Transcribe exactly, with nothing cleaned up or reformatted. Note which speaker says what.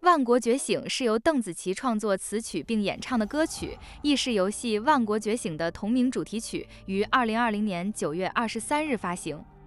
Speaker 1: 万国觉醒》是由邓紫棋创作词曲并演唱的歌曲，亦是游戏《万国觉醒》的同名主题曲，于二零二零年九月二十三日发行。